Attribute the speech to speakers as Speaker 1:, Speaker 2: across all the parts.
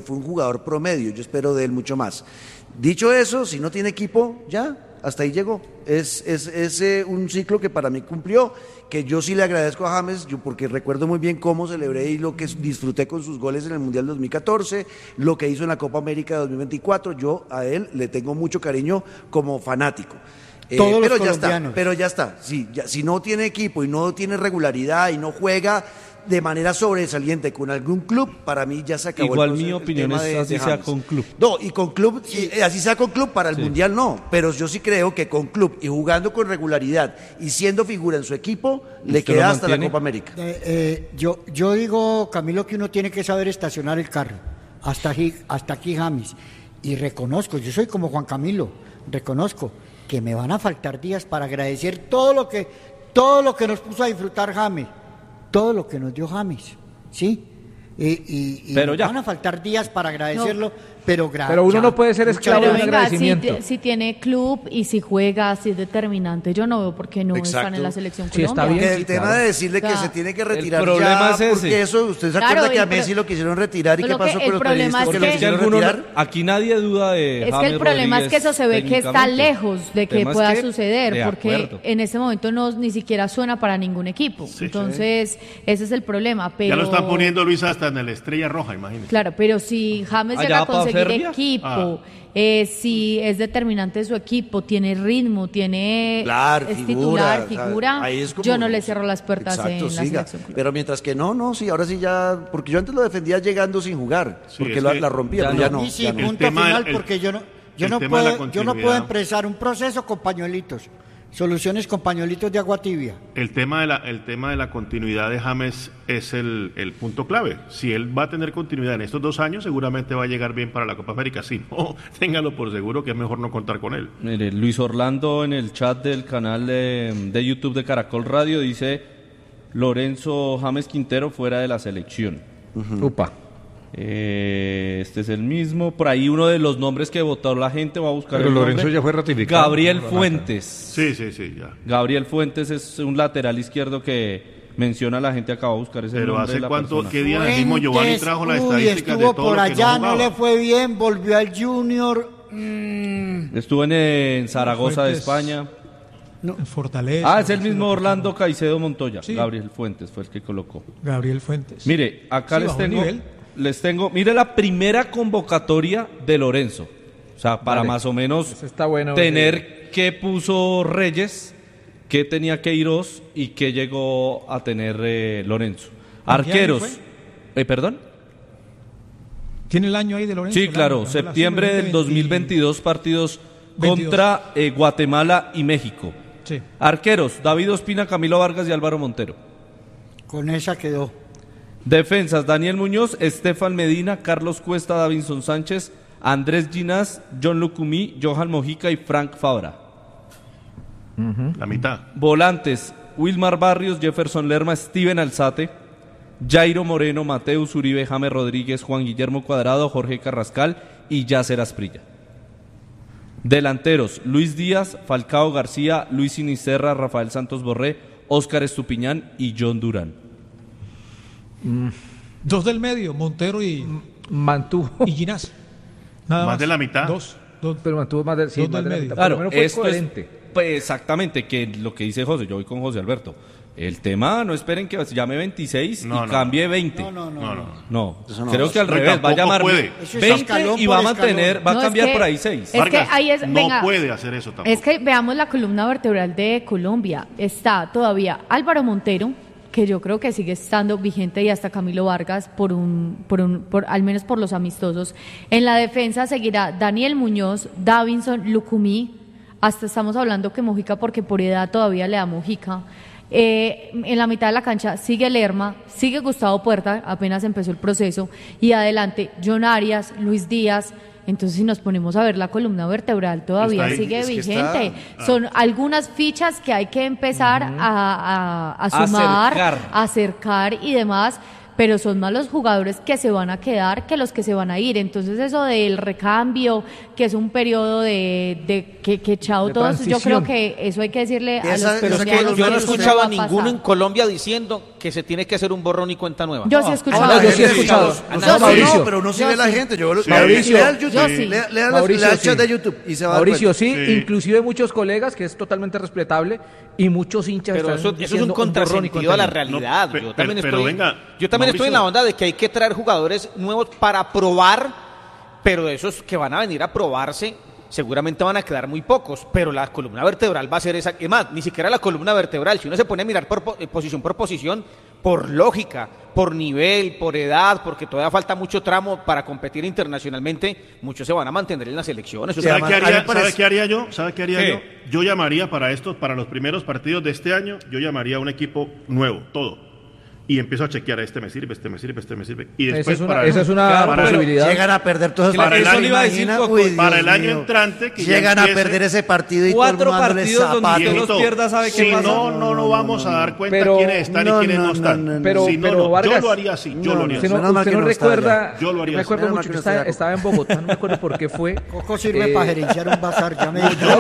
Speaker 1: fue un jugador promedio, yo espero de él mucho más. Dicho eso, si no tiene equipo, ya, hasta ahí llegó. Es un ciclo que para mí cumplió, que yo sí le agradezco a James, porque recuerdo muy bien cómo celebré y lo que disfruté con sus goles en el Mundial 2014, lo que hizo en la Copa América de 2024, yo a él le tengo mucho cariño como fanático. Pero ya está, sí, si no tiene equipo y no tiene regularidad y no juega de manera sobresaliente con algún club, para mí ya se acabó.
Speaker 2: Igual mi opinión es así sea con club.
Speaker 1: No, y con club, así sea con club, para el Mundial no, pero yo sí creo que con club y jugando con regularidad y siendo figura en su equipo, le queda hasta la Copa América.
Speaker 3: Yo digo, Camilo, que uno tiene que saber estacionar el carro, hasta aquí James, y reconozco, yo soy como Juan Camilo, reconozco que me van a faltar días para agradecer todo lo que nos puso a disfrutar James, todo lo que nos dio James, ¿sí? Y
Speaker 2: pero ya
Speaker 3: van a faltar días para agradecerlo, pero
Speaker 4: uno no puede ser esclavo de un agradecimiento.
Speaker 5: Si tiene club y si juega, si es determinante, yo no veo por qué no están en la selección Colombia.
Speaker 4: Está bien,
Speaker 1: el tema de decirle que se tiene que retirar,
Speaker 2: el problema es ese.
Speaker 1: Porque eso, usted se acuerda que a Messi lo quisieron retirar y qué pasó con los periodistas que lo quisieron retirar.
Speaker 2: Aquí nadie duda de
Speaker 5: James. Es que el problema es que eso se ve que está lejos de que pueda suceder, porque en este momento ni siquiera suena para ningún equipo. Entonces, ese es el problema. Pero
Speaker 6: ya lo están poniendo, Luis, hasta en la Estrella Roja, imagínese.
Speaker 5: Claro, pero si James llega a conseguir equipo, si es determinante su equipo, tiene ritmo, es titular, figura, yo no le cierro las puertas en la selección.
Speaker 1: Pero mientras que sí, ahora sí ya, porque yo antes lo defendía llegando sin jugar, porque la rompía, pero ya no.
Speaker 3: Y sí, punto final, porque yo no puedo empezar un proceso con pañuelitos. Soluciones con pañuelitos de agua tibia.
Speaker 6: El tema de la continuidad de James es el punto clave. Si él va a tener continuidad en estos 2 años, seguramente va a llegar bien para la Copa América. Si no, téngalo por seguro que es mejor no contar con él.
Speaker 2: Mire, Luis Orlando en el chat del canal de YouTube de Caracol Radio dice: Lorenzo James Quintero fuera de la selección.
Speaker 4: Upa.
Speaker 2: Este es el mismo. Por ahí uno de los nombres que votó la gente, va a buscar.
Speaker 4: Pero Lorenzo ya fue ratificado.
Speaker 2: Gabriel Fuentes.
Speaker 6: Sí, ya.
Speaker 2: Gabriel Fuentes es un lateral izquierdo que menciona la gente, acaba de buscar ese
Speaker 6: pero
Speaker 2: nombre.
Speaker 6: Pero ¿hace cuánto? ¿Qué día mismo Giovanni trajo las estadísticas de todo
Speaker 3: por
Speaker 6: lo que
Speaker 3: allá,
Speaker 6: no
Speaker 3: le fue bien, volvió al Junior.
Speaker 2: Estuvo en Zaragoza de España.
Speaker 7: En Fortaleza.
Speaker 2: Es el mismo Orlando Caicedo Montoya. Sí. Gabriel Fuentes fue el que colocó.
Speaker 7: Gabriel Fuentes.
Speaker 2: Mire, acá les tengo, mire la primera convocatoria de Lorenzo. O sea, para más o menos tener qué puso Reyes, qué tenía Queiroz y qué llegó a tener Lorenzo. Arqueros. ¿Perdón?
Speaker 7: ¿Tiene el año ahí de Lorenzo?
Speaker 2: Sí, claro, septiembre del 2022, partidos contra Guatemala y México.
Speaker 7: Sí.
Speaker 2: Arqueros, David Ospina, Camilo Vargas y Álvaro Montero.
Speaker 3: Con esa quedó.
Speaker 2: Defensas, Daniel Muñoz, Estefan Medina, Carlos Cuesta, Davinson Sánchez, Andrés Ginás, John Lucumí, Johan Mojica y Frank Fabra.
Speaker 6: La mitad.
Speaker 2: Volantes, Wilmar Barrios, Jefferson Lerma, Steven Alzate, Jairo Moreno, Mateus Uribe, James Rodríguez, Juan Guillermo Cuadrado, Jorge Carrascal y Yacer Asprilla. Delanteros, Luis Díaz, Falcao García, Luis Sinisterra, Rafael Santos Borré, Óscar Estupiñán y John Durán.
Speaker 7: 2 del medio, Montero y
Speaker 4: mantuvo
Speaker 7: y Ginás. Nada
Speaker 6: más de la mitad.
Speaker 7: Dos.
Speaker 4: Pero mantuvo más del
Speaker 7: medio.
Speaker 2: Claro, esto es exactamente que lo que dice José. Yo voy con José Alberto. El tema, no esperen que llame 26 y cambie 20. No. Creo que al revés, va a llamar 20 y va a mantener, va a cambiar por ahí 6.
Speaker 5: Es que ahí
Speaker 6: no puede hacer eso tampoco.
Speaker 5: Es que veamos la columna vertebral de Colombia. Está todavía Álvaro Montero, que yo creo que sigue estando vigente, y hasta Camilo Vargas por al menos por los amistosos. En la defensa seguirá Daniel Muñoz, Davinson, Lucumí, hasta estamos hablando que Mojica, porque por edad todavía le da Mojica. En la mitad de la cancha sigue Lerma, sigue Gustavo Puerta, apenas empezó el proceso, y adelante John Arias, Luis Díaz. Entonces, si nos ponemos a ver la columna vertebral, todavía sigue vigente. Son algunas fichas que hay que empezar a sumar, a acercar y demás, pero son más los jugadores que se van a quedar que los que se van a ir. Entonces, eso del recambio, que es un periodo de que chao todos, yo creo que eso hay que decirle a los colombianos.
Speaker 8: Yo no escuchaba a ninguno en Colombia diciendo que se tiene que hacer un borrón y cuenta nueva.
Speaker 5: Yo sí he escuchado.
Speaker 4: yo sí he escuchado.
Speaker 1: No, pero no se ve la gente.
Speaker 4: Mauricio,
Speaker 1: lea el YouTube,
Speaker 5: yo sí.
Speaker 1: lea
Speaker 4: Mauricio,
Speaker 1: el chat
Speaker 4: sí.
Speaker 1: de YouTube y se va a dar
Speaker 4: Mauricio,
Speaker 1: cuenta.
Speaker 4: sí, inclusive muchos colegas, que es totalmente respetable, y muchos hinchas
Speaker 8: Pero
Speaker 4: están
Speaker 8: eso es
Speaker 4: diciendo
Speaker 8: un
Speaker 4: borrón y
Speaker 8: contrasentido
Speaker 4: cuenta
Speaker 8: a la
Speaker 4: nueva.
Speaker 8: realidad.
Speaker 6: No,
Speaker 8: yo también
Speaker 6: pero venga,
Speaker 8: estoy en
Speaker 6: Mauricio.
Speaker 8: la onda de que hay que traer jugadores nuevos para probar, pero de esos que van a venir a probarse, seguramente van a quedar muy pocos, pero la columna vertebral va a ser esa. Es más, ni siquiera la columna vertebral. Si uno se pone a mirar por posición por posición, por lógica, por nivel, por edad, porque todavía falta mucho tramo para competir internacionalmente, muchos se van a mantener en las elecciones.
Speaker 6: ¿Sabe qué haría,
Speaker 1: parece-
Speaker 6: ¿Sabe qué haría yo? ¿Sabe qué haría
Speaker 2: ¿Qué?
Speaker 6: yo? Yo llamaría para los primeros partidos de este año, yo llamaría a un equipo nuevo, todo. Y empiezo a chequear, este me sirve. Y después
Speaker 4: Esa es una posibilidad.
Speaker 1: Llegan a perder todos
Speaker 2: Claro,
Speaker 1: partidos.
Speaker 2: eso le iba a decir,
Speaker 1: Imagina,
Speaker 2: Coco,
Speaker 1: uy,
Speaker 6: para
Speaker 1: Dios
Speaker 6: el año
Speaker 1: mío.
Speaker 6: entrante, que ya
Speaker 1: llegan a
Speaker 6: empiece-
Speaker 1: perder ese partido y
Speaker 2: 4
Speaker 1: todo el mundo dándole
Speaker 2: partidos donde
Speaker 1: zapatos.
Speaker 2: usted los pierda, ¿sabe qué
Speaker 6: si
Speaker 2: pasa?
Speaker 6: no nos vamos a dar cuenta
Speaker 4: Pero-
Speaker 6: quiénes están y quiénes no están.
Speaker 4: Pero
Speaker 6: Yo
Speaker 4: Vargas,
Speaker 6: lo haría así, yo lo haría
Speaker 4: Usted
Speaker 6: así.
Speaker 1: Menos mal
Speaker 4: usted
Speaker 1: que
Speaker 4: no
Speaker 1: no está
Speaker 4: recuerda,
Speaker 6: allá. Yo lo haría
Speaker 4: me
Speaker 6: así.
Speaker 4: acuerdo
Speaker 1: Menos
Speaker 4: mucho
Speaker 1: mal
Speaker 4: que
Speaker 1: que no está allá.
Speaker 4: estaba en Bogotá, no me acuerdo por qué fue.
Speaker 3: Coco sirve para gerenciar un bazar, ya me dijo.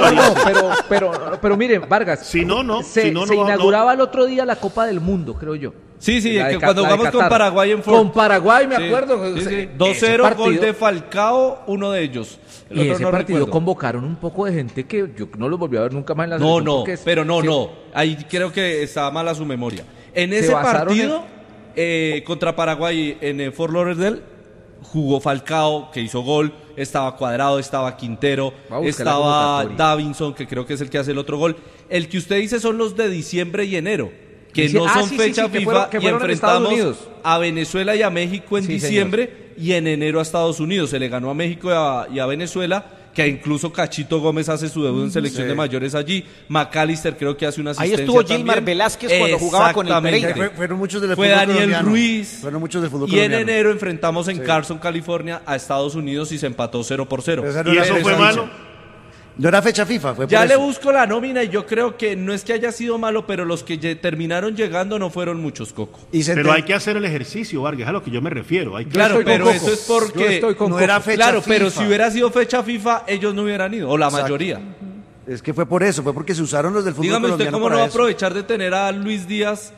Speaker 4: Pero miren, Vargas,
Speaker 6: Si no, no.
Speaker 4: se
Speaker 6: Si no,
Speaker 4: se
Speaker 6: no,
Speaker 4: inauguraba el otro día la Copa del Mundo, creo yo.
Speaker 2: Sí,
Speaker 4: La de
Speaker 2: que cuando
Speaker 4: la de
Speaker 2: jugamos con
Speaker 4: Qatar.
Speaker 2: Paraguay en Ford.
Speaker 4: Con Paraguay, me
Speaker 2: Sí,
Speaker 4: acuerdo.
Speaker 2: sí, sí.
Speaker 4: Ese
Speaker 2: 2-0,
Speaker 4: partido-
Speaker 2: gol de Falcao, uno de ellos. El
Speaker 4: Y
Speaker 2: otro
Speaker 4: ese
Speaker 2: no
Speaker 4: partido
Speaker 2: recuerdo.
Speaker 4: convocaron un poco de gente que yo no los volví a ver nunca más en la
Speaker 2: No,
Speaker 4: selección,
Speaker 2: no,
Speaker 4: porque es-
Speaker 2: pero no,
Speaker 4: sí.
Speaker 2: no. Ahí creo que estaba mala su memoria. En
Speaker 4: Se
Speaker 2: ese
Speaker 4: basaron
Speaker 2: partido, contra Paraguay en Fort Lauderdale, jugó Falcao, que hizo gol, estaba Cuadrado, estaba Quintero,
Speaker 4: Va a buscar la
Speaker 2: estaba
Speaker 4: convocatoria.
Speaker 2: Davinson, que creo que es el que hace el otro gol. El que usted dice son los de diciembre y enero, que
Speaker 4: Dice-
Speaker 2: no son
Speaker 4: sí,
Speaker 2: fecha
Speaker 4: que
Speaker 2: FIFA,
Speaker 4: que
Speaker 2: y
Speaker 4: fueron en Estados
Speaker 2: enfrentamos
Speaker 4: Unidos.
Speaker 2: a Venezuela y a México en
Speaker 4: Sí,
Speaker 2: diciembre y en enero a Estados Unidos. Se le ganó a México y a Venezuela, que incluso Cachito Gómez hace su debut en selección de mayores allí. McAllister creo que hace una
Speaker 8: Ahí
Speaker 2: asistencia
Speaker 8: estuvo Gilmar
Speaker 2: también.
Speaker 8: Velázquez cuando jugaba con el
Speaker 2: Exactamente.
Speaker 8: Pereira.
Speaker 1: Fueron muchos del
Speaker 2: Fue
Speaker 1: fútbol
Speaker 2: Daniel
Speaker 1: colombiano.
Speaker 2: Ruiz.
Speaker 1: Fueron muchos del fútbol
Speaker 2: Y en
Speaker 1: colombiano.
Speaker 2: enero enfrentamos en Carson, California, a Estados Unidos y se empató 0-0.
Speaker 1: Esa no
Speaker 6: ¿Y
Speaker 1: era
Speaker 6: eso
Speaker 1: fecha
Speaker 6: fue
Speaker 1: FIFA.
Speaker 6: malo?
Speaker 1: No era fecha FIFA, fue
Speaker 2: Ya
Speaker 1: por
Speaker 2: le
Speaker 1: eso.
Speaker 2: busco la nómina y yo creo que no es que haya sido malo, pero los que terminaron llegando no fueron muchos, Coco.
Speaker 1: Y se
Speaker 6: Pero
Speaker 1: ente-
Speaker 6: hay que hacer el ejercicio, Vargas, es a lo que yo me refiero. Hay que
Speaker 2: Claro,
Speaker 4: estoy con
Speaker 2: pero
Speaker 4: Coco.
Speaker 2: eso es
Speaker 4: Yo
Speaker 2: porque...
Speaker 4: estoy con
Speaker 1: no era
Speaker 4: Coco.
Speaker 1: fecha
Speaker 2: Claro, pero
Speaker 1: FIFA.
Speaker 2: si hubiera sido fecha FIFA, ellos no hubieran ido, o la
Speaker 1: Exacto.
Speaker 2: mayoría.
Speaker 1: Es que fue por eso, fue porque se usaron los del fútbol
Speaker 2: Dígame usted
Speaker 1: colombiano
Speaker 2: cómo no
Speaker 1: para
Speaker 2: va a
Speaker 1: eso.
Speaker 2: aprovechar de tener a Luis Díaz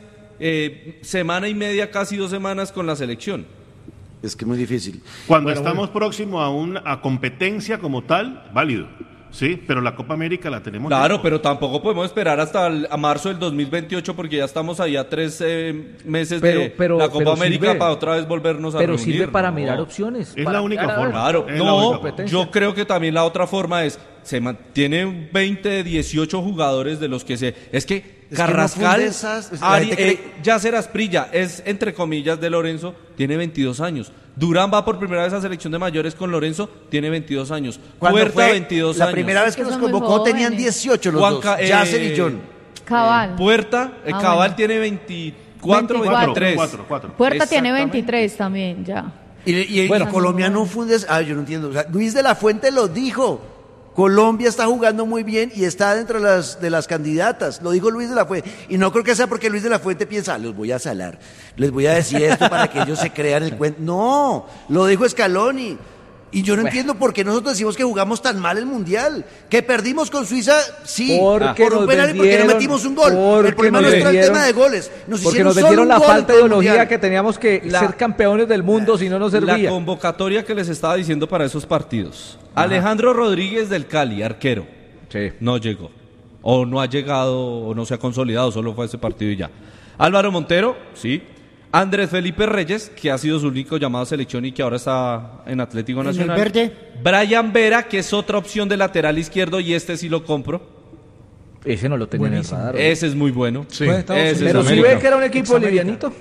Speaker 2: semana y media, casi 2 semanas con la selección.
Speaker 1: Es que es muy difícil.
Speaker 6: Cuando estamos próximos a competencia como tal, válido. Sí, pero la Copa América la tenemos.
Speaker 2: Claro,
Speaker 6: lejos.
Speaker 2: pero tampoco podemos esperar hasta a marzo del 2028 porque ya estamos ahí a 3 meses de
Speaker 4: Pero-
Speaker 2: la Copa
Speaker 4: pero
Speaker 2: América
Speaker 4: sirve.
Speaker 2: para otra vez volvernos a
Speaker 4: Pero
Speaker 2: reunir.
Speaker 4: sirve para
Speaker 2: No.
Speaker 4: mirar opciones.
Speaker 6: Es
Speaker 4: para
Speaker 6: la única
Speaker 4: mirar, a ver,
Speaker 6: forma.
Speaker 2: Claro,
Speaker 6: Es la
Speaker 2: no,
Speaker 6: única
Speaker 4: competencia.
Speaker 2: yo creo que también la otra forma es, tiene 20, 18 jugadores de los que se... Es que
Speaker 1: que
Speaker 2: Carrascal,
Speaker 1: no funde esas- la gente cree-
Speaker 2: Yasser Asprilla, es entre comillas de Lorenzo, tiene 22 años. Durán va por primera vez a selección de mayores con Lorenzo, tiene 22 años.
Speaker 1: Cuando
Speaker 2: Puerta,
Speaker 1: fue
Speaker 2: 22
Speaker 1: la
Speaker 2: años.
Speaker 1: primera vez que
Speaker 5: Es que
Speaker 1: nos
Speaker 5: son muy
Speaker 1: convocó tenían
Speaker 5: jóvenes.
Speaker 1: 18 los
Speaker 2: Juanca,
Speaker 1: dos, Yasser y John.
Speaker 5: Cabal.
Speaker 2: Puerta, Cabal
Speaker 5: bueno.
Speaker 2: tiene 24,
Speaker 5: 24.
Speaker 2: 23.
Speaker 6: Cuatro.
Speaker 5: Puerta tiene
Speaker 2: Exactamente.
Speaker 5: 23 también, ya.
Speaker 1: Y
Speaker 4: Bueno.
Speaker 1: Colombia no funde... yo no entiendo. O sea, Luis de la Fuente lo dijo. Colombia está jugando muy bien y está dentro de las candidatas. Lo dijo Luis de la Fuente. Y no creo que sea porque Luis de la Fuente piensa, los voy a salar. Les voy a decir esto para que ellos se crean el cuento. No, lo dijo Scaloni. Y yo no entiendo por qué nosotros decimos que jugamos tan mal el Mundial. Que perdimos con Suiza, sí,
Speaker 4: Porque
Speaker 1: por un
Speaker 4: nos
Speaker 1: penal y porque no
Speaker 4: vendieron,
Speaker 1: metimos un gol.
Speaker 4: porque
Speaker 1: El problema no
Speaker 4: nos
Speaker 1: está el
Speaker 4: vendieron,
Speaker 1: tema de goles. Nos
Speaker 4: Porque
Speaker 1: hicieron
Speaker 4: nos
Speaker 1: solo
Speaker 4: vendieron
Speaker 1: un
Speaker 4: la
Speaker 1: gol
Speaker 4: falta de
Speaker 1: en todo el
Speaker 4: ideología
Speaker 1: Mundial.
Speaker 4: que teníamos que ser campeones del mundo, si no nos
Speaker 2: La
Speaker 4: servía.
Speaker 2: convocatoria que les estaba diciendo para esos partidos. Alejandro Rodríguez del Cali, arquero.
Speaker 4: Sí.
Speaker 2: No llegó. O no ha llegado, o no se ha consolidado, solo fue ese partido y ya. Álvaro Montero, sí. Andrés Felipe Reyes, que ha sido su único llamado a selección y que ahora está en Atlético
Speaker 3: ¿En el
Speaker 2: Nacional.
Speaker 3: verde?
Speaker 2: Brian Vera, que es otra opción de lateral izquierdo y este sí lo compro.
Speaker 4: Ese no lo tenía en el
Speaker 7: Buenísimo.
Speaker 4: radar.
Speaker 2: Ese es muy bueno.
Speaker 7: Fue de Estados
Speaker 2: Ese es
Speaker 7: Unidos.
Speaker 4: Pero si
Speaker 2: América.
Speaker 4: ve que era un equipo
Speaker 7: Ex-América.
Speaker 4: livianito.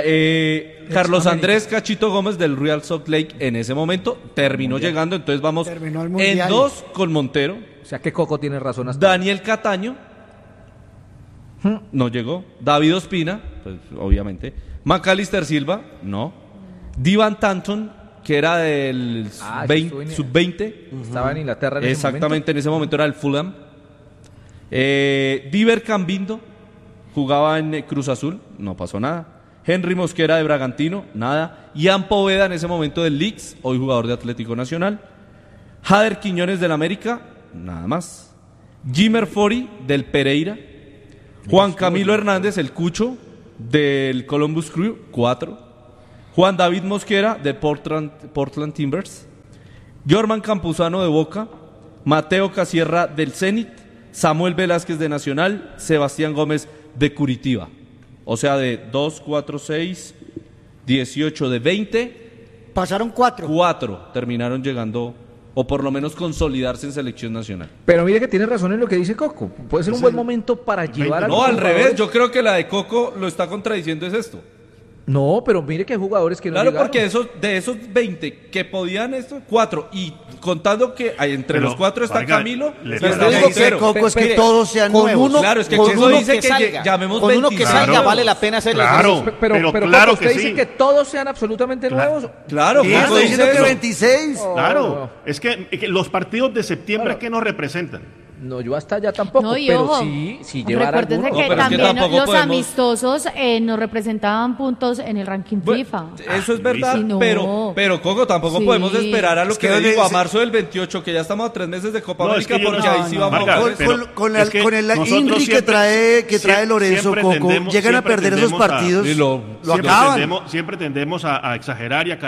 Speaker 2: Carlos Andrés Cachito Gómez del Real Salt Lake en ese momento terminó llegando, entonces vamos
Speaker 3: Terminó el
Speaker 2: en
Speaker 3: Mundial.
Speaker 2: 2 con Montero.
Speaker 4: O sea que Coco tiene razón hasta
Speaker 2: Daniel Cataño no llegó. David Ospina, pues obviamente. McAllister Silva, no. Divan Tanton, que era del
Speaker 4: Ah, sí, estuvo en-
Speaker 2: sub-20.
Speaker 4: estaba en Inglaterra en ese
Speaker 2: Exactamente, en ese momento era el Fulham. Diver Cambindo jugaba en Cruz Azul, no pasó nada. Henry Mosquera de Bragantino, nada. Ian Poveda en ese momento del Leeds, hoy jugador de Atlético Nacional. Jader Quiñones del América, nada más. Jimmer Fori del Pereira. Juan Camilo Hernández, el Cucho, del Columbus Crew, 4. Juan David Mosquera, de Portland Timbers. Jorman Campuzano, de Boca. Mateo Casierra, del Zenit. Samuel Velázquez, de Nacional. Sebastián Gómez, de Curitiba. O sea, de 2, 4, 6, 18, de 20.
Speaker 3: Pasaron 4.
Speaker 2: 4 terminaron llegando, o por lo menos consolidarse en selección nacional.
Speaker 4: Pero mire que tiene razón en lo que dice Coco. Puede ser un buen momento para llevar a
Speaker 2: No, al revés, yo creo que la de Coco lo está contradiciendo es esto.
Speaker 4: No, pero mire que hay jugadores que no
Speaker 2: Claro,
Speaker 4: llegaron.
Speaker 2: porque de esos 20 que podían esto, 4, y contando que entre los 4 está
Speaker 6: Vargas,
Speaker 2: Camilo,
Speaker 6: le
Speaker 2: y está
Speaker 6: estamos-
Speaker 2: el tercero.
Speaker 1: Coco, es que
Speaker 8: Espere,
Speaker 1: todos sean
Speaker 8: con
Speaker 1: nuevos.
Speaker 8: uno-
Speaker 2: Claro, es que
Speaker 8: con
Speaker 2: eso
Speaker 8: uno
Speaker 2: dice que
Speaker 8: salga,
Speaker 2: llamemos
Speaker 8: con uno que
Speaker 2: 25.
Speaker 8: salga
Speaker 6: Claro.
Speaker 8: vale la pena hacer
Speaker 6: Claro.
Speaker 4: Pero
Speaker 6: claro
Speaker 4: Coco,
Speaker 6: que
Speaker 4: usted
Speaker 6: sí.
Speaker 4: dice que todos sean absolutamente nuevos.
Speaker 2: Claro,
Speaker 1: Sí,
Speaker 2: Coco
Speaker 1: estoy
Speaker 2: dice
Speaker 1: diciendo que
Speaker 2: eso.
Speaker 1: 26.
Speaker 6: Claro, es que los partidos de septiembre, ¿qué nos representan?
Speaker 4: No, yo hasta allá tampoco,
Speaker 5: No, y
Speaker 4: pero
Speaker 5: ojo,
Speaker 4: sí llevar
Speaker 5: recuérdense
Speaker 4: alguno.
Speaker 5: que
Speaker 2: pero es que
Speaker 5: también
Speaker 2: tampoco
Speaker 5: los
Speaker 2: podemos-
Speaker 5: amistosos nos representaban puntos en el ranking FIFA.
Speaker 2: Eso es verdad,
Speaker 5: Sí, no.
Speaker 2: pero Coco, tampoco
Speaker 5: Sí.
Speaker 2: podemos esperar a lo
Speaker 1: Es
Speaker 2: que
Speaker 1: que
Speaker 2: le digo a
Speaker 1: se-
Speaker 2: marzo del 28, que ya estamos a 3 meses de Copa
Speaker 6: No, es
Speaker 2: América,
Speaker 6: que yo
Speaker 2: porque
Speaker 6: no-
Speaker 2: ahí sí vamos
Speaker 6: Vargas,
Speaker 2: a
Speaker 1: Con,
Speaker 2: ver.
Speaker 6: pero
Speaker 1: con
Speaker 6: es que
Speaker 1: el
Speaker 6: nosotros
Speaker 1: INRI que
Speaker 6: siempre-
Speaker 1: trae Lorenzo,
Speaker 6: siempre
Speaker 1: Coco,
Speaker 6: tendemos-
Speaker 1: llegan a
Speaker 6: siempre
Speaker 1: perder esos
Speaker 6: tendemos a-
Speaker 1: partidos,
Speaker 2: Y lo
Speaker 1: acaban.
Speaker 6: Siempre tendemos a exagerar y a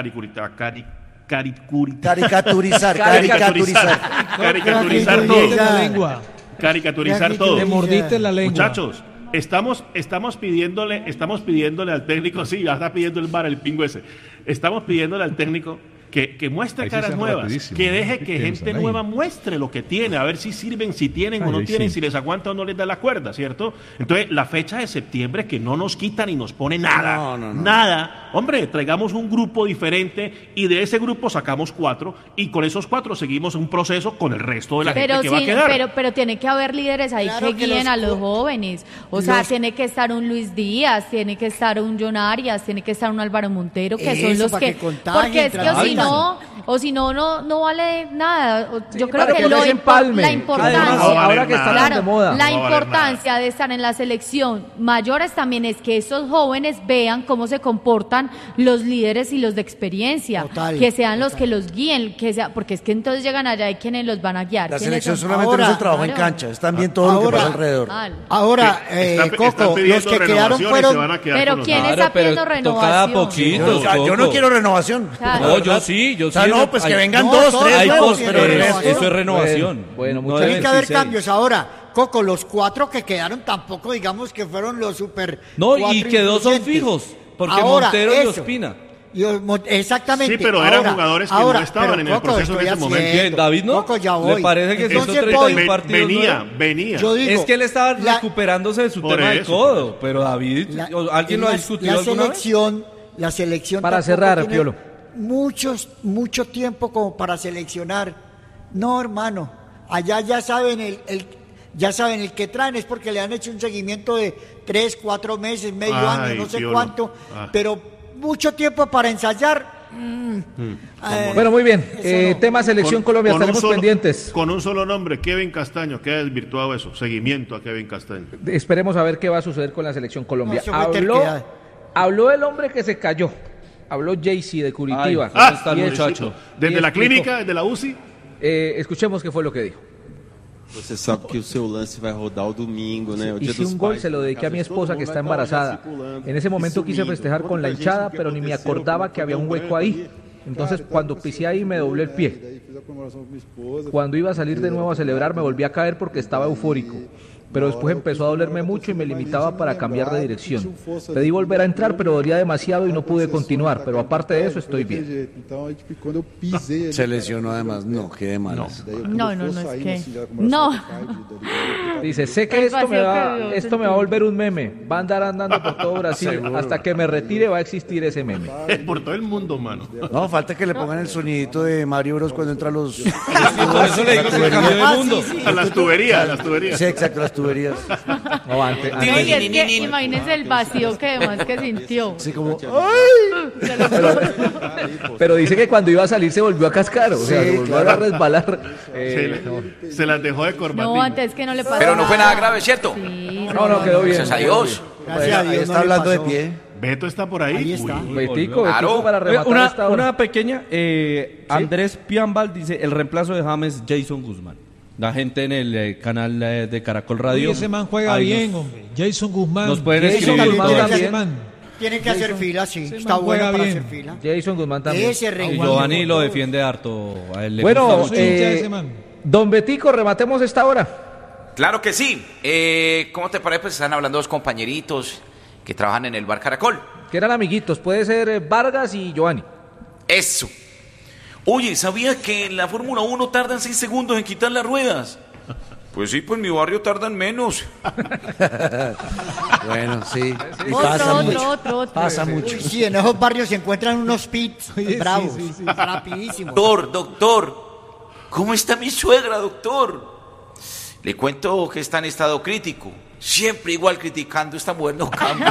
Speaker 1: Caricaturizar
Speaker 6: caricaturizar
Speaker 7: Te
Speaker 6: todo.
Speaker 7: mordiste la lengua.
Speaker 6: Caricaturizar todo.
Speaker 7: Te mordiste la lengua.
Speaker 6: Muchachos, estamos pidiéndole al técnico, sí, ya está pidiendo el bar, el pingo ese. Estamos pidiéndole al técnico que muestre
Speaker 9: Ahí sí
Speaker 6: caras
Speaker 9: sean
Speaker 6: nuevas,
Speaker 9: rapidísimos,
Speaker 6: que
Speaker 9: ¿no?
Speaker 6: deje
Speaker 9: Qué
Speaker 6: que
Speaker 9: tenso,
Speaker 6: gente
Speaker 9: ahí.
Speaker 6: nueva muestre lo que tiene, a ver si sirven, si tienen o
Speaker 9: Ay,
Speaker 6: no
Speaker 9: ahí
Speaker 6: tienen,
Speaker 9: sí.
Speaker 6: si les aguanta o no les da la cuerda, ¿cierto? Entonces, la fecha de septiembre que no nos quita ni nos pone nada, nada. Hombre, traigamos un grupo diferente y de ese grupo sacamos 4 y con esos 4 seguimos un proceso con el resto de la
Speaker 5: Pero
Speaker 6: gente que va a
Speaker 5: sí,
Speaker 6: quedar.
Speaker 5: pero tiene que haber líderes ahí
Speaker 3: Claro
Speaker 5: que
Speaker 3: que
Speaker 5: guíen
Speaker 3: los
Speaker 5: a los
Speaker 3: co-
Speaker 5: jóvenes. O sea,
Speaker 3: los-
Speaker 5: tiene que estar un Luis Díaz, tiene que estar un John Arias, tiene que estar un Álvaro Montero, que son
Speaker 3: Eso,
Speaker 5: los
Speaker 3: para
Speaker 5: que,
Speaker 3: que contagien,
Speaker 5: porque es que o si no no vale nada. Yo creo
Speaker 4: para
Speaker 5: que
Speaker 4: que no se empalme.
Speaker 5: la
Speaker 6: Además,
Speaker 5: importancia,
Speaker 6: no va a valer
Speaker 4: ahora que están
Speaker 6: nada.
Speaker 4: tan de moda.
Speaker 5: la
Speaker 6: No va a valer
Speaker 5: importancia de estar en la selección mayores también es que esos jóvenes vean cómo se comportan los líderes y los de experiencia,
Speaker 3: Total,
Speaker 5: que sean los
Speaker 3: total.
Speaker 5: que los guíen, porque es que entonces llegan allá y quienes los van a guiar.
Speaker 1: La
Speaker 5: ¿Quiénes
Speaker 1: selección
Speaker 5: son?
Speaker 1: solamente
Speaker 3: Ahora,
Speaker 1: no es el trabajo en
Speaker 5: claro.
Speaker 1: cancha, es también todo lo que
Speaker 3: Ahora-
Speaker 1: pasa alrededor.
Speaker 5: Mal.
Speaker 3: Ahora,
Speaker 6: Están
Speaker 3: Coco,
Speaker 6: pidiendo
Speaker 3: los que quedaron
Speaker 6: renovación y se
Speaker 3: fueron...
Speaker 6: van a quedar
Speaker 5: Pero
Speaker 6: con los
Speaker 5: ¿quién
Speaker 6: mismos.
Speaker 5: está pidiendo
Speaker 2: toca
Speaker 5: renovación?
Speaker 2: poquito.
Speaker 1: O sea, yo no
Speaker 2: Coco.
Speaker 1: quiero renovación.
Speaker 5: Claro.
Speaker 2: No, yo sí, yo
Speaker 1: O sea,
Speaker 2: sí.
Speaker 1: no, pues que
Speaker 2: Hay-
Speaker 1: vengan
Speaker 3: No,
Speaker 1: 2,
Speaker 3: todos
Speaker 1: 3
Speaker 2: hay
Speaker 3: nuevos,
Speaker 1: nuevos,
Speaker 2: pos-
Speaker 1: pero el
Speaker 3: pero
Speaker 1: resto-
Speaker 2: eso es renovación.
Speaker 4: Bueno,
Speaker 2: No
Speaker 4: muchas
Speaker 2: deben
Speaker 3: Tiene que haber
Speaker 2: 16.
Speaker 3: cambios. Ahora, Coco, los 4 que quedaron tampoco, digamos que fueron los super.
Speaker 2: No, y
Speaker 3: 4
Speaker 2: que 2 son
Speaker 3: influyentes.
Speaker 2: fijos, porque
Speaker 3: Ahora,
Speaker 2: Montero y
Speaker 3: eso.
Speaker 2: Ospina.
Speaker 3: Exactamente.
Speaker 6: Sí, pero eran
Speaker 3: Ahora-
Speaker 6: jugadores que
Speaker 3: ahora,
Speaker 6: no estaban
Speaker 3: pero
Speaker 6: en el
Speaker 3: Coco,
Speaker 6: proceso en
Speaker 3: estoy
Speaker 6: ese momento.
Speaker 3: haciendo-
Speaker 2: ¿Quién, David, no?
Speaker 3: Coco, ya
Speaker 2: ¿Le
Speaker 3: voy.
Speaker 2: parece que
Speaker 3: Entonces
Speaker 2: 132
Speaker 3: voy-
Speaker 2: partidos
Speaker 6: venía.
Speaker 3: Yo digo,
Speaker 2: Es que él estaba
Speaker 3: la-
Speaker 2: recuperándose de su
Speaker 6: Por
Speaker 2: tema de
Speaker 6: eso,
Speaker 2: codo, pero David,
Speaker 3: La-
Speaker 2: ¿alguien lo ha
Speaker 3: la-
Speaker 2: discutido
Speaker 3: la
Speaker 2: alguna vez?
Speaker 3: La selección
Speaker 4: Para
Speaker 3: tampoco
Speaker 4: cerrar,
Speaker 3: tiene
Speaker 4: Piolo.
Speaker 3: mucho tiempo como para seleccionar. No, hermano, allá ya saben el que traen es porque le han hecho un seguimiento de 3, 4 meses, medio
Speaker 6: Ay,
Speaker 3: año, no sé
Speaker 6: Piolo.
Speaker 3: cuánto,
Speaker 6: Ah.
Speaker 3: pero mucho tiempo para ensayar.
Speaker 4: Bueno, muy bien.
Speaker 3: Eso no.
Speaker 4: Tema Selección Colombia,
Speaker 6: un
Speaker 4: estaremos pendientes.
Speaker 6: Con un solo nombre, Kevin Castaño, queda desvirtuado eso. Seguimiento a Kevin Castaño.
Speaker 4: Esperemos a ver qué va a suceder con la Selección Colombia.
Speaker 3: No, eso fue terquedad.
Speaker 4: Habló el hombre que se cayó. Habló Jaycee de Curitiba.
Speaker 2: Ay, ¿cómo está el
Speaker 4: Y
Speaker 2: muchacho?
Speaker 6: Desde
Speaker 4: y
Speaker 6: la
Speaker 4: explicó.
Speaker 6: clínica, desde la UCI.
Speaker 4: Escuchemos qué fue lo que dijo.
Speaker 10: Você sabe que o seu lance vai rodar o domingo, né? O dia
Speaker 4: Hice
Speaker 10: dos
Speaker 4: un gol,
Speaker 10: pais,
Speaker 4: se lo dediqué a mi esposa que está embarazada. En ese momento quise festejar con la hinchada, pero ni me acordaba que había un hueco ahí. Entonces, cuando pisé ahí, me doblé el pie. Cuando iba a salir de nuevo a celebrar, me volví a caer porque estaba eufórico. Pero después empezó a dolerme mucho y me limitaba para cambiar de dirección. Pedí volver a entrar, pero dolía demasiado y no pude continuar. Pero aparte de eso, estoy bien.
Speaker 1: Se lesionó además, no, qué de malas.
Speaker 5: No, es que... No.
Speaker 4: Dice, sé que
Speaker 5: El
Speaker 4: esto me
Speaker 5: vacío
Speaker 4: va
Speaker 5: que
Speaker 4: esto me va a volver un meme. Va a andar andando por todo Brasil. Hasta que me retire va a existir ese meme.
Speaker 6: Por todo el mundo, mano.
Speaker 1: No, falta que le pongan el sonidito de Mario Bros cuando entra los...
Speaker 2: Por eso le digo que cambió de mundo.
Speaker 6: A las tuberías, las tuberías.
Speaker 1: Sí, exacto, las tuberías.
Speaker 4: No, antes,
Speaker 5: No, y es que imagínense el vacío que además que sintió.
Speaker 1: Así como...
Speaker 4: pero dice que cuando iba a salir se volvió a cascar. O sea,
Speaker 1: Sí,
Speaker 4: se volvió
Speaker 1: claro.
Speaker 4: a resbalar.
Speaker 6: Se las dejó de corbatín.
Speaker 5: No, antes que no le pasó
Speaker 11: Pero no fue nada grave, ¿cierto?
Speaker 5: Sí,
Speaker 4: No, quedó bien.
Speaker 11: Gracias a Dios.
Speaker 3: Gracias a Dios,
Speaker 1: Ahí
Speaker 3: no
Speaker 1: está
Speaker 3: le
Speaker 1: hablando de
Speaker 3: pasó.
Speaker 1: pie.
Speaker 6: Beto está por ahí.
Speaker 3: Ahí está.
Speaker 4: Betico,
Speaker 11: Claro.
Speaker 4: para rematar esta hora.
Speaker 2: Una pequeña, Andrés Piambal dice, el reemplazo de James, Jason Guzmán. La gente en el canal de Caracol Radio.
Speaker 7: Y ese man juega bien, hombre. Jason Guzmán.
Speaker 2: Nos pueden
Speaker 7: Jason
Speaker 2: escribir.
Speaker 7: Guzmán.
Speaker 3: Tiene que hacer fila, sí. Está bueno para hacer fila.
Speaker 4: Jason Guzmán también.
Speaker 2: Giovanni lo defiende harto. A él le
Speaker 4: bueno,
Speaker 2: gusta mucho.
Speaker 4: Don Betico, rematemos esta hora.
Speaker 9: Claro que sí. ¿Cómo te parece? Pues están hablando dos compañeritos que trabajan en el bar Caracol.
Speaker 4: Que eran amiguitos. Puede ser Vargas y Giovanni.
Speaker 9: Eso. Oye, ¿sabías que en la Fórmula 1 tardan 6 segundos en quitar las ruedas? Pues sí, pues en mi barrio tardan menos.
Speaker 1: Bueno, sí. Y
Speaker 5: Otro.
Speaker 1: Pasa mucho.
Speaker 3: Sí, en esos barrios se encuentran unos pits bravos, rapidísimos.
Speaker 9: Doctor, ¿cómo está mi suegra, doctor? Le cuento que está en estado crítico. Siempre igual criticando, esta mujer no cambia.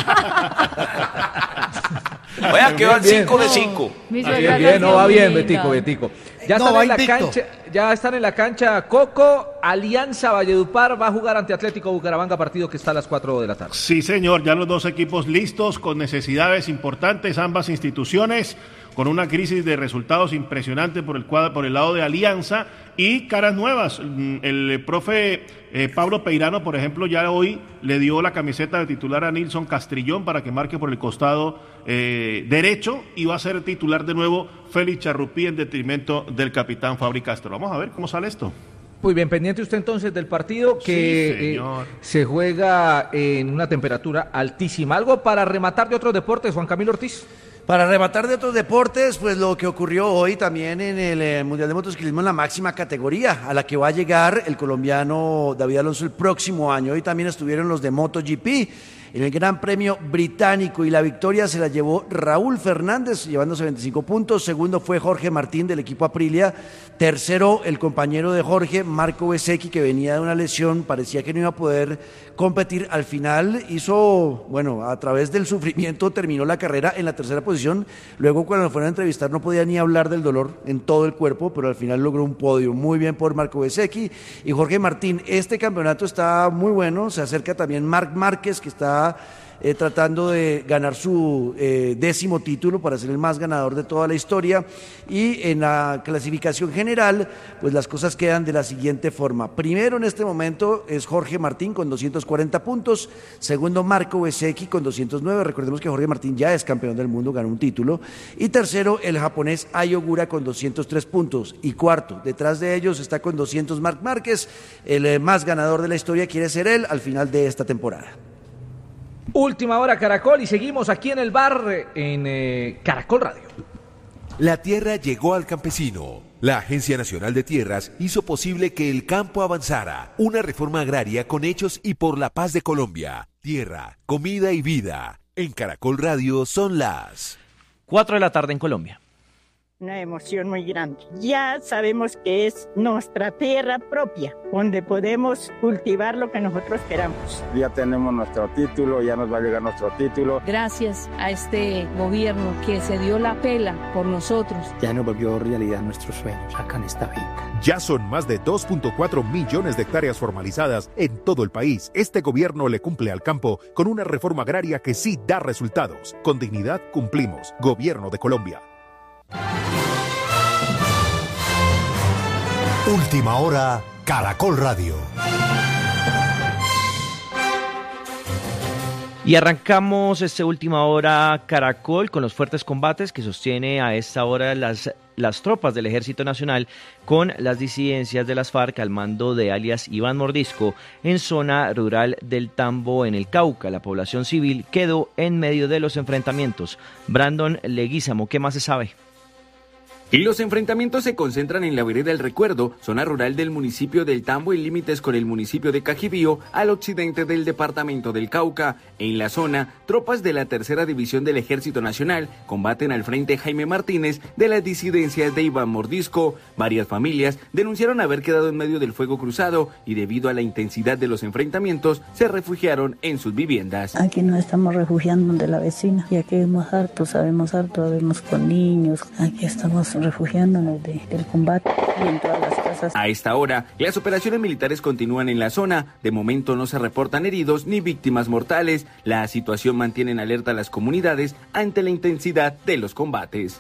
Speaker 9: Vaya, que van 5 de 5.
Speaker 4: Bien, no va bien, Betico. Ya están en la cancha Coco. Alianza Valledupar va a jugar ante Atlético Bucaramanga, partido que está a las 4 de la tarde.
Speaker 6: Sí, señor, ya los dos equipos listos, con necesidades importantes, ambas instituciones, con una crisis de resultados impresionante por el lado de Alianza y caras nuevas. El profe Pablo Peirano, por ejemplo, ya hoy le dio la camiseta de titular a Nilson Castrillón para que marque por el costado derecho, y va a ser titular de nuevo Félix Charrupí en detrimento del capitán Fabri Castro. Vamos a ver cómo sale esto.
Speaker 4: Muy bien, pendiente usted entonces del partido que se juega en una temperatura altísima. ¿Algo para rematar de otros deportes, Juan Camilo Ortiz?
Speaker 1: Para rematar de otros deportes, pues lo que ocurrió hoy también en el Mundial de Motociclismo en la máxima categoría, a la que va a llegar el colombiano David Alonso el próximo año. Hoy también estuvieron los de MotoGP en el Gran Premio Británico, y la victoria se la llevó Raúl Fernández, llevándose 25 puntos. Segundo fue Jorge Martín del equipo Aprilia. Tercero, el compañero de Jorge, Marco Bezzecchi, que venía de una lesión, parecía que no iba a poder competir. Al final hizo, a través del sufrimiento terminó la carrera en la tercera posición. Luego, cuando lo fueron a entrevistar, no podía ni hablar del dolor en todo el cuerpo, pero al final logró un podio. Muy bien por Marco Bezzecchi y Jorge Martín. Este campeonato está muy bueno. Se acerca también Marc Márquez, que está tratando de ganar su 10º título para ser el más ganador de toda la historia. Y en la clasificación general, pues las cosas quedan de la siguiente forma. Primero en este momento es Jorge Martín con 240 puntos, segundo Marco Bezzecchi con 209, recordemos que Jorge Martín ya es campeón del mundo, ganó un título, y tercero el japonés Ai Ogura con 203 puntos, y cuarto, detrás de ellos está con 200 Marc Márquez, el más ganador de la historia quiere ser él al final de esta temporada.
Speaker 4: Última hora Caracol, y seguimos aquí en el bar en Caracol Radio.
Speaker 11: La tierra llegó al campesino. La Agencia Nacional de Tierras hizo posible que el campo avanzara. Una reforma agraria con hechos y por la paz de Colombia. Tierra, comida y vida. En Caracol Radio son las
Speaker 12: 4 de la tarde en Colombia.
Speaker 13: Una emoción muy grande. Ya sabemos que es nuestra tierra propia, donde podemos cultivar lo que nosotros queramos.
Speaker 14: Ya tenemos nuestro título, ya nos va a llegar nuestro título.
Speaker 15: Gracias a este gobierno que se dio la pela por nosotros.
Speaker 16: Ya nos volvió realidad nuestros sueños acá en esta finca.
Speaker 17: Ya son más de 2.4 millones de hectáreas formalizadas en todo el país. Este gobierno le cumple al campo con una reforma agraria que sí da resultados. Con dignidad cumplimos. Gobierno de Colombia.
Speaker 18: Última hora, Caracol Radio.
Speaker 12: Y arrancamos esta última hora Caracol con los fuertes combates que sostiene a esta hora las tropas del Ejército Nacional con las disidencias de las FARC al mando de alias Iván Mordisco en zona rural del Tambo en el Cauca. La población civil quedó en medio de los enfrentamientos. Brandon Leguízamo, ¿qué más se sabe?
Speaker 19: Y los enfrentamientos se concentran en la vereda del Recuerdo, zona rural del municipio del Tambo y límites con el municipio de Cajibío, al occidente del departamento del Cauca. En la zona, tropas de la Tercera División del Ejército Nacional combaten al frente Jaime Martínez de las disidencias de Iván Mordisco. Varias familias denunciaron haber quedado en medio del fuego cruzado y debido a la intensidad de los enfrentamientos se refugiaron en sus viviendas.
Speaker 20: Aquí nos estamos refugiando de la vecina, ya que sabemos harto, vemos con niños, aquí estamos refugiándonos del combate y en todas las casas.
Speaker 19: A esta hora, las operaciones militares continúan en la zona. De momento no se reportan heridos ni víctimas mortales. La situación mantiene en alerta a las comunidades ante la intensidad de los combates.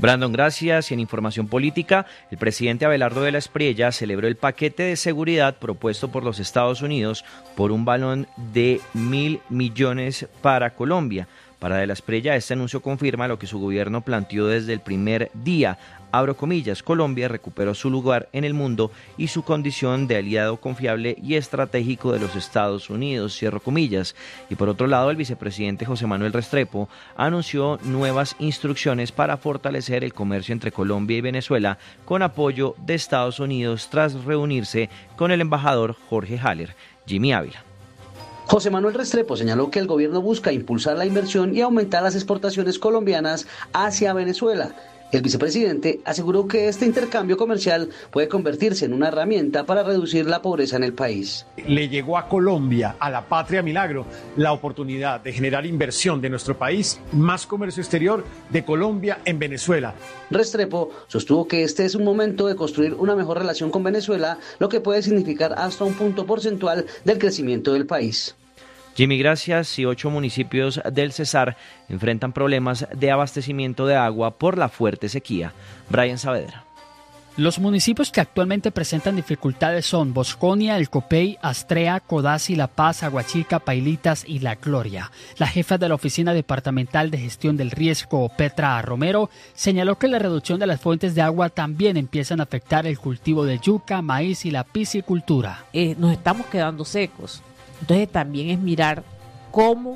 Speaker 12: Brandon, gracias. Y en información política, el presidente Abelardo de la Espriella celebró el paquete de seguridad propuesto por los Estados Unidos por un balón de 1.000 millones para Colombia. Para de la Espriella, este anuncio confirma lo que su gobierno planteó desde el primer día. Abro comillas, Colombia recuperó su lugar en el mundo y su condición de aliado confiable y estratégico de los Estados Unidos, cierro comillas. Y por otro lado, el vicepresidente José Manuel Restrepo anunció nuevas instrucciones para fortalecer el comercio entre Colombia y Venezuela con apoyo de Estados Unidos tras reunirse con el embajador Jorge Haller. Jimmy Ávila.
Speaker 21: José Manuel Restrepo señaló que el gobierno busca impulsar la inversión y aumentar las exportaciones colombianas hacia Venezuela. El vicepresidente aseguró que este intercambio comercial puede convertirse en una herramienta para reducir la pobreza en el país.
Speaker 22: Le llegó a Colombia, a la patria milagro, la oportunidad de generar inversión de nuestro país, más comercio exterior de Colombia en Venezuela.
Speaker 21: Restrepo sostuvo que este es un momento de construir una mejor relación con Venezuela, lo que puede significar hasta un punto porcentual del crecimiento del país.
Speaker 12: Jimmy, gracias. Y 8 municipios del Cesar enfrentan problemas de abastecimiento de agua por la fuerte sequía. Brian Saavedra.
Speaker 23: Los municipios que actualmente presentan dificultades son Bosconia, El Copey, Astrea, Codazzi, La Paz, Aguachica, Pailitas y La Gloria. La jefa de la Oficina Departamental de Gestión del Riesgo, Petra Romero, señaló que la reducción de las fuentes de agua también empiezan a afectar el cultivo de yuca, maíz y la piscicultura.
Speaker 24: Nos estamos quedando secos. Entonces también es mirar cómo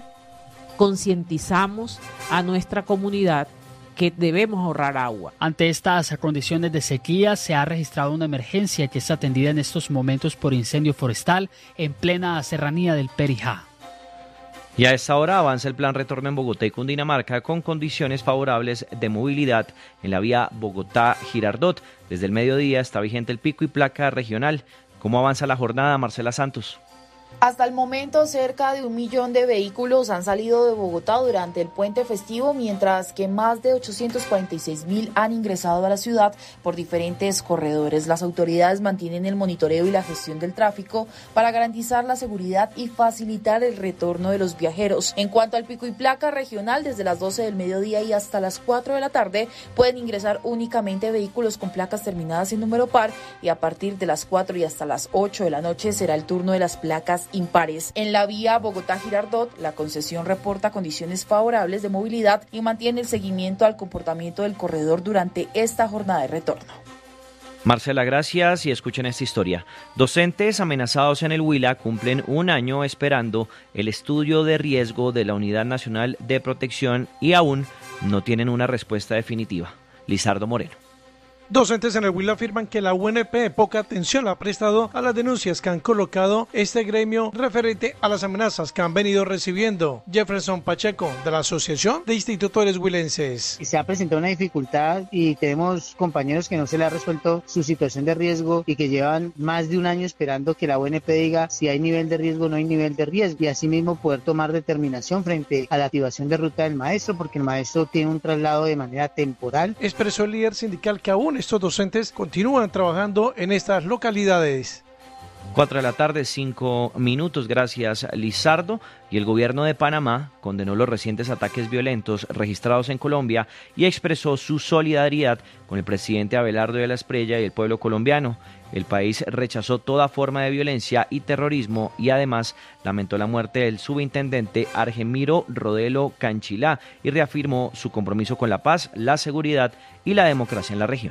Speaker 24: concientizamos a nuestra comunidad que debemos ahorrar agua.
Speaker 23: Ante estas condiciones de sequía se ha registrado una emergencia que es atendida en estos momentos por incendio forestal en plena serranía del Perijá.
Speaker 12: Y a esta hora avanza el plan retorno en Bogotá y Cundinamarca con condiciones favorables de movilidad en la vía Bogotá-Girardot. Desde el mediodía está vigente el pico y placa regional. ¿Cómo avanza la jornada, Marcela Santos?
Speaker 25: Hasta el momento, cerca de 1 millón de vehículos han salido de Bogotá durante el puente festivo, mientras que más de 846.000 han ingresado a la ciudad por diferentes corredores. Las autoridades mantienen el monitoreo y la gestión del tráfico para garantizar la seguridad y facilitar el retorno de los viajeros. En cuanto al pico y placa regional, desde las 12 del mediodía y hasta las 4 de la tarde pueden ingresar únicamente vehículos con placas terminadas en número par, y a partir de las 4 y hasta las 8 de la noche será el turno de las placas impares. En la vía Bogotá-Girardot, la concesión reporta condiciones favorables de movilidad y mantiene el seguimiento al comportamiento del corredor durante esta jornada de retorno.
Speaker 12: Marcela, gracias. Y escuchen esta historia. Docentes amenazados en el Huila cumplen 1 año esperando el estudio de riesgo de la Unidad Nacional de Protección y aún no tienen una respuesta definitiva. Lizardo Moreno.
Speaker 26: Docentes en el Huila afirman que la UNP poca atención ha prestado a las denuncias que han colocado este gremio referente a las amenazas que han venido recibiendo. Jefferson Pacheco, de la Asociación de Institutores Huilenses.
Speaker 27: Se ha presentado una dificultad y tenemos compañeros que no se les ha resuelto su situación de riesgo y que llevan más de 1 año esperando que la UNP diga si hay nivel de riesgo o no hay nivel de riesgo, y asimismo poder tomar determinación frente a la activación de ruta del maestro, porque el maestro tiene un traslado de manera temporal.
Speaker 26: Expresó el líder sindical que aún estos docentes continúan trabajando en estas localidades.
Speaker 12: 4 de la tarde, 5 minutos. Gracias, Lizardo. Y el gobierno de Panamá condenó los recientes ataques violentos registrados en Colombia y expresó su solidaridad con el presidente Abelardo de la Espriella y el pueblo colombiano. El país rechazó toda forma de violencia y terrorismo y además lamentó la muerte del subintendente Argemiro Rodelo Canchilá y reafirmó su compromiso con la paz, la seguridad y la democracia en la región.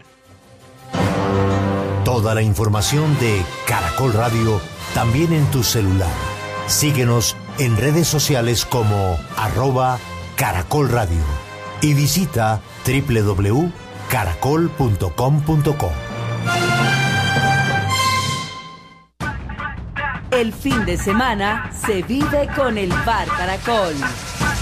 Speaker 18: Toda la información de Caracol Radio también en tu celular. Síguenos en redes sociales como @Caracol Radio y visita www.caracol.com.co.
Speaker 28: El fin de semana se vive con el Bar Caracol.